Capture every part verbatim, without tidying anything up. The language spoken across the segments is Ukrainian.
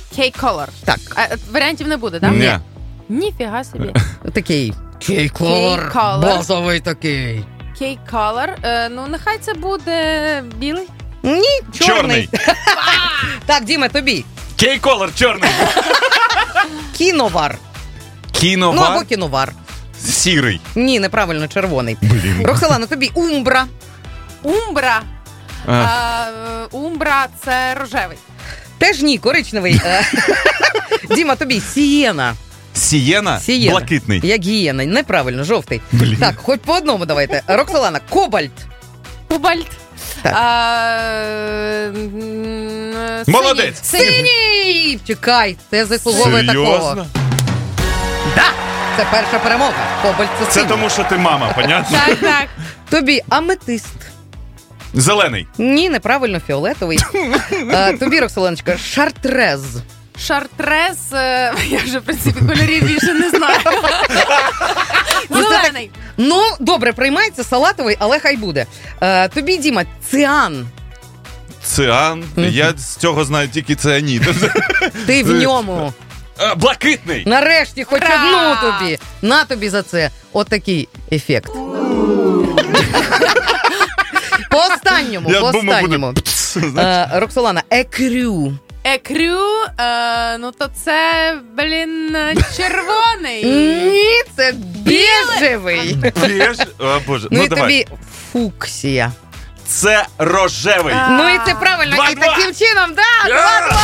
Кейк-колор. Так. А, варіантів не буде, так? Ні. Ніфіга собі. Такий кейк-колор, Кейк-колор. базовий такий. Кейк-колор. Е, ну, нехай це буде білий. Ні, чорний. Чорний. Так, Діма, тобі. Кей-колор чорний. Кіновар. Кіновар. Ну, або кіновар. Сірий. Ні, неправильно, червоний. Блін. Роксолана, тобі умбра. Умбра. А. А, е, умбра – це рожевий. Теж ні, коричневий. Е, Діма, тобі сієна. Сієна. Сієна. Блакитний. Як гієна. Неправильно, жовтий. Блін. Так, хоч по одному давайте. Роксолана, кобальт. Кобальт. Так. А, м, Молодець. Синій. Синій. Синій! Чекай, це заслуговує такого. Серйозно? Да, це перша перемога. Кобальт це Це синій. тому, що ти мама, понятно? Так, так. Тобі аметист. Зелений. Ні, неправильно, фіолетовий. А, тобі, Роксоланочка, шартрез. Шартрез, е, я вже, в принципі, кольорів більше не знаю. Зелений. Ну, добре, приймається салатовий, але хай буде. А, тобі, Діма, циан. Циан. Я з цього знаю тільки цианіт. Ти в ньому. А, Блакитний. Нарешті хоч Ура! одну тобі. На тобі за це. Отакий ефект. По останньому, Я по думав, останньому. буде пц, знаєш. А, Роксолана, екрю. Екрю, е, ну то це, блін, червоний. Ні, це біжевий. Біж. О, Боже. Ну Ну, і давай. тобі фуксія. Це рожевий. А. Ну і це правильно. І Два-два. таким чином, да, Я! два-два.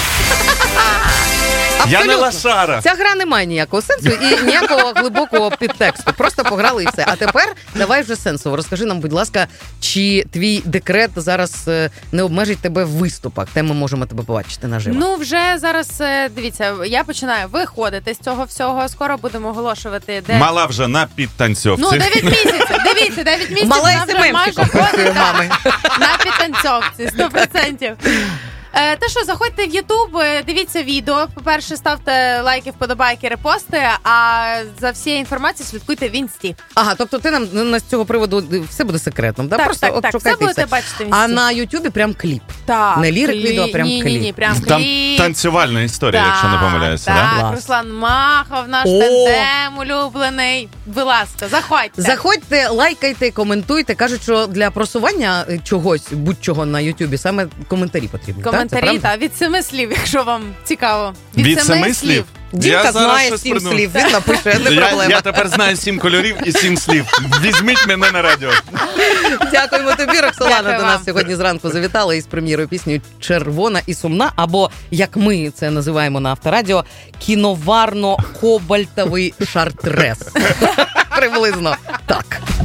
Я не Абсолютно. лошара. Ця гра не має ніякого сенсу і ніякого глибокого підтексту. Просто пограли і все. А тепер давай вже сенсово. Розкажи нам, будь ласка, чи твій декрет зараз е, не обмежить тебе в виступах, де ми можемо тебе побачити наживо? Ну, вже зараз, е, дивіться, я починаю виходити з цього всього. Скоро будемо оголошувати, де... Мала вже на підтанцьовці. Ну, дев'ять місяців, дивіться, дев'ять місяців. Мала вона вже СММщиком майже працює ходить, мами. так, на підтанцьовці, сто відсотків. Е, Та що, заходьте в Ютуб, е, дивіться відео. По-перше, ставте лайки, вподобайки, репости, а за всією інформацією слідкуйте в Інсті. Ага, тобто ти нам на з цього приводу все буде секретним, да? Так, Просто так, от так, шукайте все і будете все. бачити в Інсті. А на Ютубі прям кліп. Так, не лірик відео, а прям ні, кліп. Ні, ні, прям Там кліп. танцювальна історія, Так, якщо не помиляюся, так, да? Клас. Руслан Махов, наш О! тандем улюблений. Будь ласка, заходьте. Заходьте, лайкайте, коментуйте. Кажуть, що для просування чогось, будь-чого на Ютубі, саме коментарі потрібні. Коментарі, так? Це правда? та, від семи слів, якщо вам цікаво. Від семи слів? Дімка Я зараз знає щось сім придумав. слів, він напише, не Я, проблема. я тепер знаю сім кольорів і сім слів. Візьміть мене на радіо. Дякуємо тобі, Роксолана, Дякую до вам. нас сьогодні зранку завітала із прем'єрою піснею «Червона і сумна», або, як ми це називаємо на Авторадіо, кіноварно-кобальтовий шартрез. Приблизно так.